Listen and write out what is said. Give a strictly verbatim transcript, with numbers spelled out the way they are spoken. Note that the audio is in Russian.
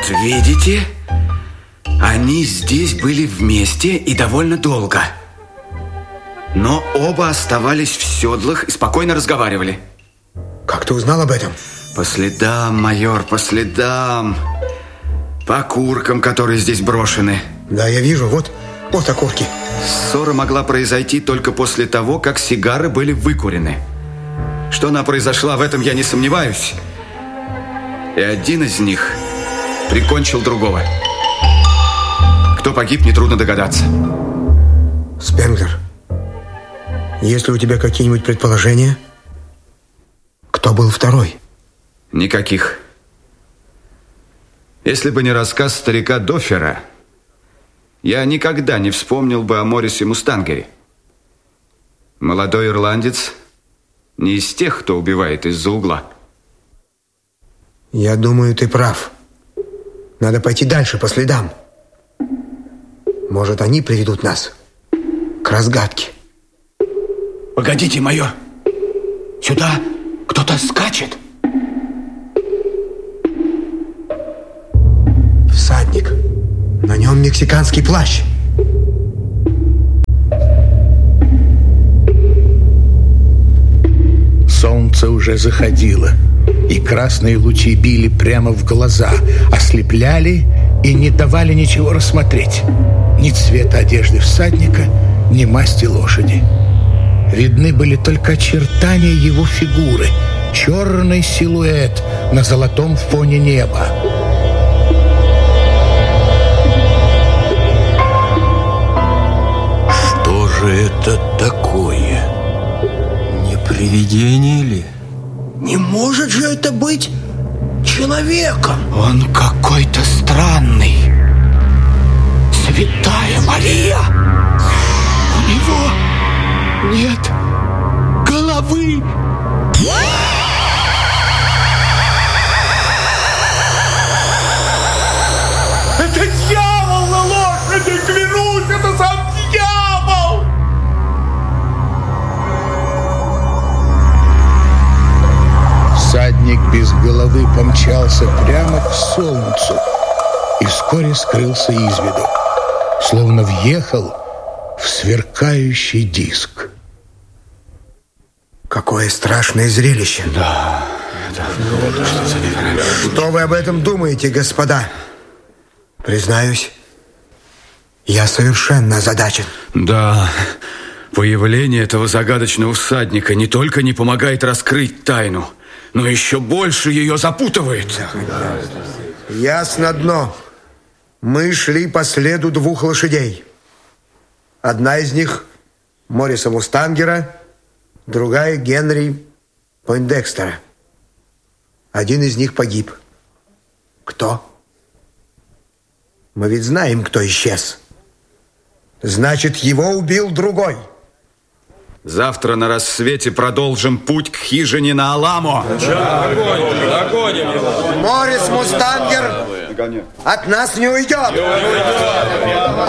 Вот, видите? Они здесь были вместе и довольно долго. Но оба оставались в седлах и спокойно разговаривали. Как ты узнал об этом? По следам, майор, по следам. По окуркам, которые здесь брошены. Да, я вижу, вот, вот окурки. Ссора могла произойти только после того, как сигары были выкурены. Что она произошла, в этом я не сомневаюсь. И один из них прикончил другого. Кто погиб, нетрудно догадаться. Спенглер, есть ли у тебя какие-нибудь предположения? Кто был второй? Никаких. Если бы не рассказ старика Доффера, я никогда не вспомнил бы о Моррисе Мустангере. Молодой ирландец не из тех, кто убивает из-за угла. Я думаю, ты прав. Надо пойти дальше по следам. Может, они приведут нас к разгадке. Погодите, майор. Сюда кто-то скачет. Всадник. На нем мексиканский плащ. Солнце уже заходило, и красные лучи били прямо в глаза, ослепляли и не давали ничего рассмотреть. Ни цвета одежды всадника, ни масти лошади. Видны были только очертания его фигуры, черный силуэт на золотом фоне неба. Что же это такое? Не привидение ли? Не может же это быть человеком? Он какой-то странный. Святая Мария! У него нет головы! Это дьявол на лошади, клянусь, это сам дьявол! Всадник без головы помчался прямо к солнцу и вскоре скрылся из виду, словно въехал в сверкающий диск. Какое страшное зрелище. Да, да. Что вы об этом думаете, господа? Признаюсь, я совершенно озадачен. Да, появление этого загадочного всадника не только не помогает раскрыть тайну, но еще больше ее запутывает. Ясно одно. Мы шли по следу двух лошадей. Одна из них Морриса Мустангера, другая Генри Пойндекстера. Один из них погиб. Кто? Мы ведь знаем, кто исчез. Значит, его убил другой. Завтра на рассвете продолжим путь к хижине на Аламо. Моррис Мустангер от нас не уйдет.